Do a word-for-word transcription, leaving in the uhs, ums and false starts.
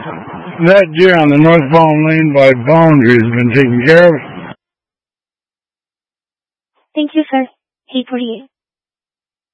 that deer on the North Fallen Lane by Boundary has been taken care of. Thank you, sir. eight forty-eight.